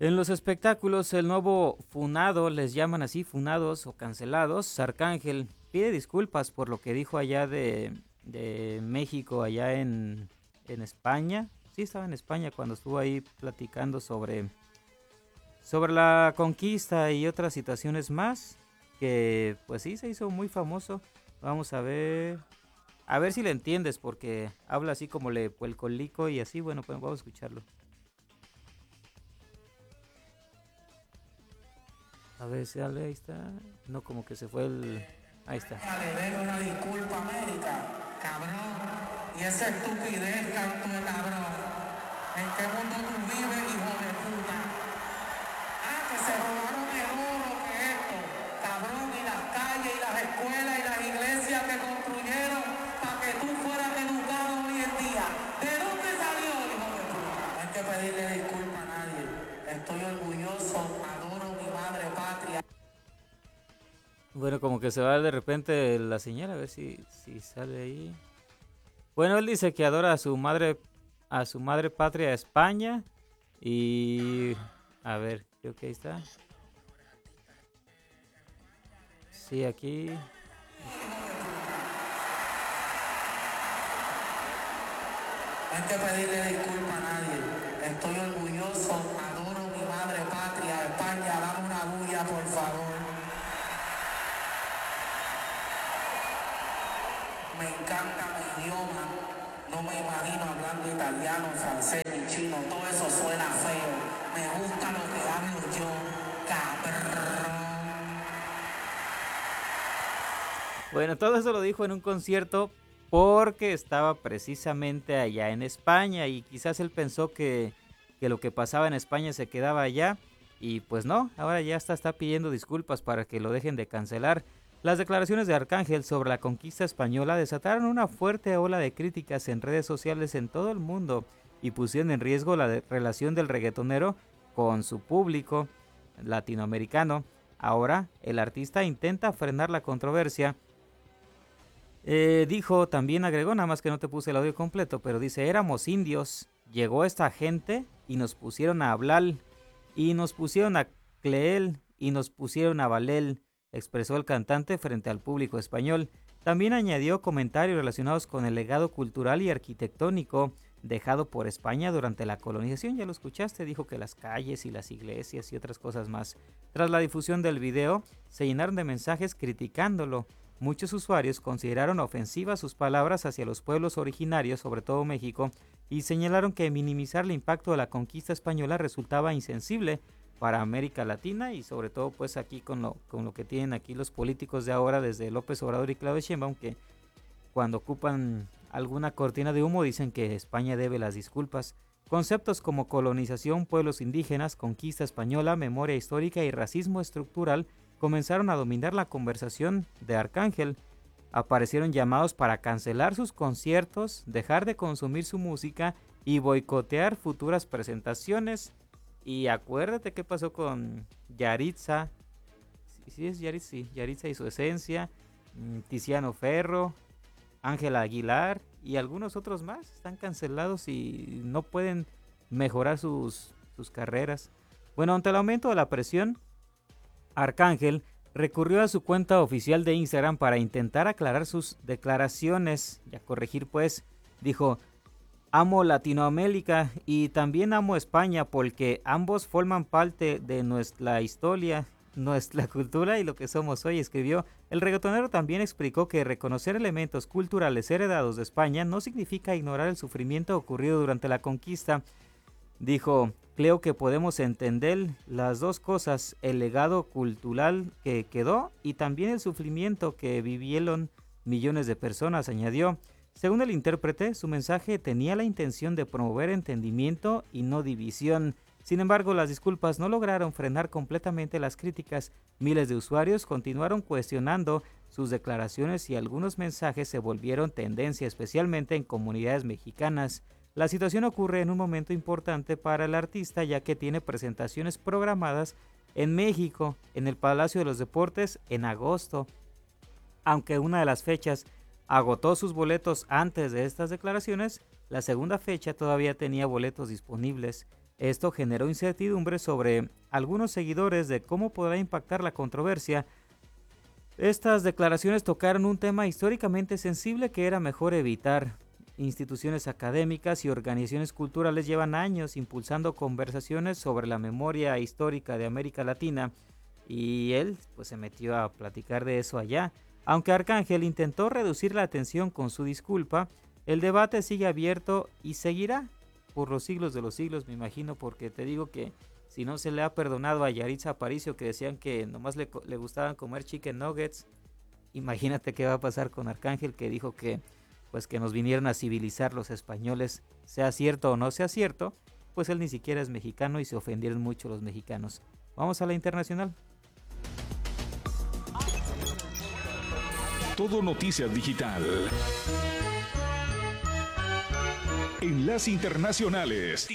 En los espectáculos, el nuevo funado, les llaman así, funados o cancelados, Arcángel pide disculpas por lo que dijo allá de México, allá en España. Sí, estaba en España cuando estuvo ahí platicando sobre la conquista y otras situaciones más, que pues sí se hizo muy famoso. Vamos a ver si le entiendes, porque habla así como le el colico y así, bueno, pues vamos a escucharlo. A ver, sale, ahí está. No, como que se fue el... Ahí está. Le debe una disculpa a América, cabrón. Y esa estupidez, canto de cabrón. ¿En qué mundo tú vives, hijo de puta? Ah, que se robaron el oro, que esto, cabrón, y las calles, y las escuelas, y las iglesias que construyeron para que tú fueras educado hoy en día. ¿De dónde salió, hijo de puta? No hay que pedirle disculpa a nadie. Estoy orgulloso, adoro mi madre patria. Bueno, como que se va de repente la señal, a ver si sale ahí. Bueno, él dice que adora a su madre patria España. Y... A ver, creo que ahí está. Sí, aquí... No hay que pedirle disculpa a nadie. Estoy orgulloso, adoro mi madre patria, España, dame una bulla, por favor. Me encanta mi idioma. No me imagino hablando italiano, francés ni chino. Todo eso suena feo. Me gusta lo que hablo yo, cabrón. Bueno, todo eso lo dijo en un concierto porque estaba precisamente allá en España y quizás él pensó que lo que pasaba en España se quedaba allá y pues no, ahora ya está pidiendo disculpas para que lo dejen de cancelar. Las declaraciones de Arcángel sobre la conquista española desataron una fuerte ola de críticas en redes sociales en todo el mundo y pusieron en riesgo la relación del reggaetonero con su público latinoamericano. Ahora, el artista intenta frenar la controversia. Dijo, también agregó, nada más que no te puse el audio completo, pero dice, éramos indios, llegó esta gente y nos pusieron a hablar, y nos pusieron a Cleel, y nos pusieron a Valel, expresó el cantante frente al público español. También añadió comentarios relacionados con el legado cultural y arquitectónico dejado por España durante la colonización. Ya lo escuchaste, dijo que las calles y las iglesias y otras cosas más. Tras la difusión del video, se llenaron de mensajes criticándolo. Muchos usuarios consideraron ofensivas sus palabras hacia los pueblos originarios, sobre todo México, y señalaron que minimizar el impacto de la conquista española resultaba insensible para América Latina y sobre todo pues aquí con lo que tienen aquí los políticos de ahora, desde López Obrador y Claudio Sheinbaum, que cuando ocupan alguna cortina de humo dicen que España debe las disculpas. Conceptos como colonización, pueblos indígenas, conquista española, memoria histórica y racismo estructural comenzaron a dominar la conversación de Arcángel. Aparecieron llamados para cancelar sus conciertos, dejar de consumir su música y boicotear futuras presentaciones. Y acuérdate qué pasó con Yaritza. Sí, es Yaritza, sí, Yaritza y su esencia, Tiziano Ferro, Ángela Aguilar y algunos otros más. Están cancelados y no pueden mejorar sus carreras. Bueno, ante el aumento de la presión, Arcángel recurrió a su cuenta oficial de Instagram para intentar aclarar sus declaraciones y a corregir pues, dijo, amo Latinoamérica y también amo España porque ambos forman parte de nuestra historia, nuestra cultura y lo que somos hoy, escribió. El reggaetonero también explicó que reconocer elementos culturales heredados de España no significa ignorar el sufrimiento ocurrido durante la conquista. Dijo, creo que podemos entender las dos cosas, el legado cultural que quedó y también el sufrimiento que vivieron millones de personas, añadió. Según el intérprete, su mensaje tenía la intención de promover entendimiento y no división. Sin embargo, las disculpas no lograron frenar completamente las críticas. Miles de usuarios continuaron cuestionando sus declaraciones y algunos mensajes se volvieron tendencia, especialmente en comunidades mexicanas. La situación ocurre en un momento importante para el artista, ya que tiene presentaciones programadas en México, en el Palacio de los Deportes, en agosto. Aunque una de las fechas agotó sus boletos antes de estas declaraciones, la segunda fecha todavía tenía boletos disponibles. Esto generó incertidumbre sobre algunos seguidores de cómo podrá impactar la controversia. Estas declaraciones tocaron un tema históricamente sensible que era mejor evitar. Instituciones académicas y organizaciones culturales llevan años impulsando conversaciones sobre la memoria histórica de América Latina y él pues se metió a platicar de eso allá. Aunque Arcángel intentó reducir la tensión con su disculpa, el debate sigue abierto y seguirá por los siglos de los siglos, me imagino, porque te digo que si no se le ha perdonado a Yaritza Aparicio, que decían que nomás le gustaban comer chicken nuggets, imagínate qué va a pasar con Arcángel, que dijo que pues que nos vinieron a civilizar los españoles, sea cierto o no sea cierto, pues él ni siquiera es mexicano y se ofendieron mucho los mexicanos. Vamos a la internacional. Todo Noticias Digital. Enlace Internacionales.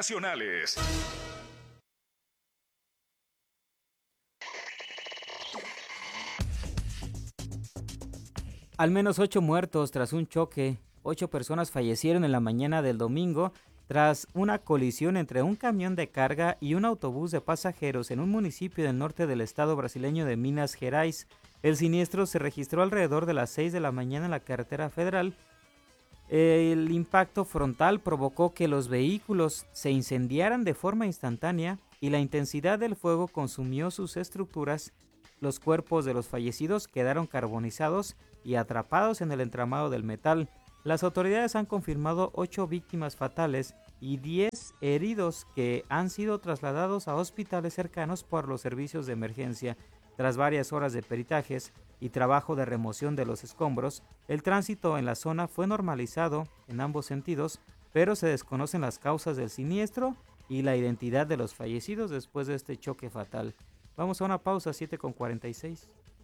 Al menos 8 muertos tras un choque. 8 personas fallecieron en la mañana del domingo tras una colisión entre un camión de carga y un autobús de pasajeros en un municipio del norte del estado brasileño de Minas Gerais. El siniestro se registró alrededor de las 6 de la mañana en la carretera federal. El impacto frontal provocó que los vehículos se incendiaran de forma instantánea y la intensidad del fuego consumió sus estructuras. Los cuerpos de los fallecidos quedaron carbonizados y atrapados en el entramado del metal. Las autoridades han confirmado 8 víctimas fatales y 10 heridos que han sido trasladados a hospitales cercanos por los servicios de emergencia. Tras varias horas de peritajes y trabajo de remoción de los escombros, el tránsito en la zona fue normalizado en ambos sentidos, pero se desconocen las causas del siniestro y la identidad de los fallecidos después de este choque fatal. Vamos a una pausa, 7:46.